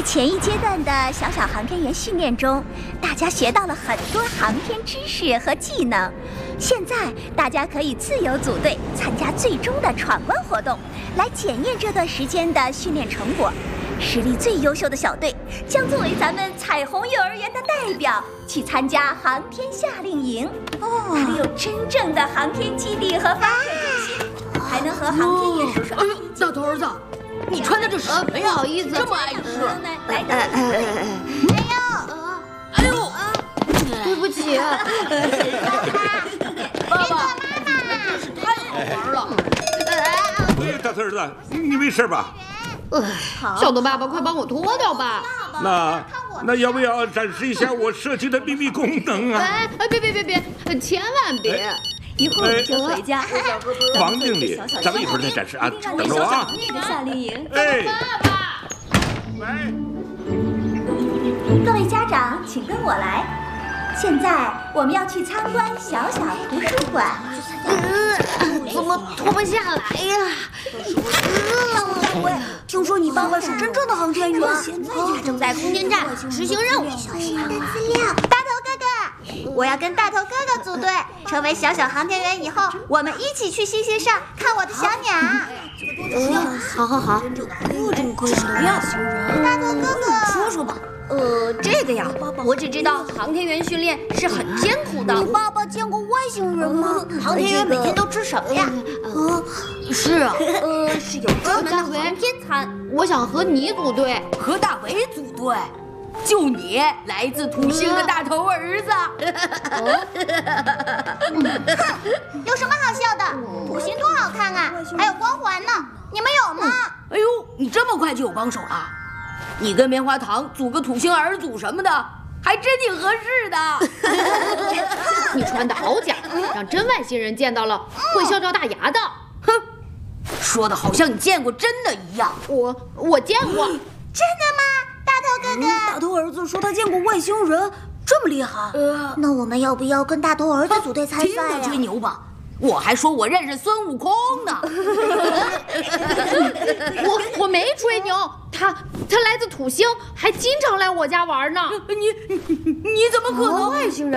前一阶段的小小航天员训练中，大家学到了很多航天知识和技能。现在大家可以自由组队参加最终的闯关活动，来检验这段时间的训练成果。实力最优秀的小队将作为咱们彩虹幼儿园的代表，去参加航天夏令营。那里有真正的航天基地和发射中心，还能和航天员叔叔阿姨。 大头儿子，你穿的这什么呀？ 不好意思， 这么碍事。 哎呦，对不起， 爸爸，真是太好玩了。 大头儿子，你没事吧？ 小豆爸爸，快帮我脱掉吧！ 那要不要展示一下我设计的秘密功能啊？ 哎，别，千万别！ 一会儿我们就回家。 王经理，咱们一会儿再展示啊，等着我啊！ 的夏令营。 哎， 爸爸， 来， 各位家长，请跟我来。现在我们要去参观小小图书馆。 怎么脱不下来呀？ 听说你爸爸是真正的航天员， 他正在空间站执行任务。 大头哥哥，我要跟大头哥哥组队，成为小小航天员以后，我们一起去星星上看我的小鸟。 好。 各种各样的外星人。 大头哥哥， 说说吧。 这个呀，我只知道航天员训练是很艰苦的。 你爸爸见过外星人吗？ 航天员每天都吃什么呀？ 是啊， 是有专门的航天餐。我想和你组队， 和大为组队，就你来自土星的大头儿子。 有什么好笑的？土星多好看啊，还有光环呢，你们有吗？ 哎呦，你这么快就有帮手了？你跟棉花糖组个土星儿组什么的，还真挺合适的。 你穿的好假，让真外星人见到了会笑掉大牙的。 哼，说的好像你见过真的一样。 我见过。 真的吗？大头哥哥， 大头儿子说他见过外星人，这么厉害。 那我们要不要跟大头儿子组队参赛听他呀？ 吹牛吧，我还说我认识孙悟空呢。 我没吹牛，他来自土星，还经常来我家玩呢。 你怎么可能？ 外星人。